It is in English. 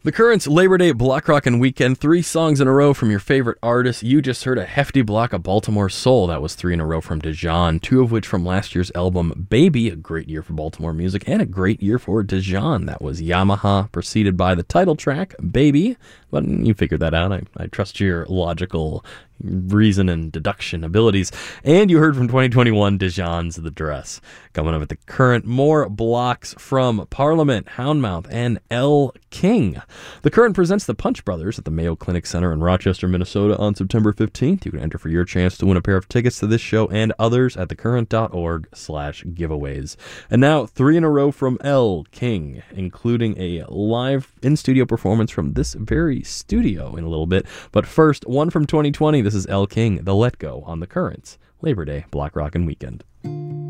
The Currents Labor Day Block Rockin' Weekend, 3 songs in a row from your favorite artists. You just heard a hefty block of Baltimore soul. That was 3 in a row from Dijon, 2 of which from last year's album Baby, a great year for Baltimore music, and a great year for Dijon. That was Yamaha, preceded by the title track, Baby. But you figured that out. I trust your logical reason and deduction abilities. And you heard from 2021, Dijon's The Dress. Coming up at The Current, more blocks from Parliament, Houndmouth, and Elle King. The Current presents the Punch Brothers at the Mayo Clinic Center in Rochester, Minnesota on September 15th. You can enter for your chance to win a pair of tickets to this show and others at thecurrent.org/giveaways. And now 3 in a row from Elle King, including a live in-studio performance from this very studio in a little bit. But first, one from 2020. This is Elle King, The Let Go on The Current's Labor Day Block Rockin' Weekend.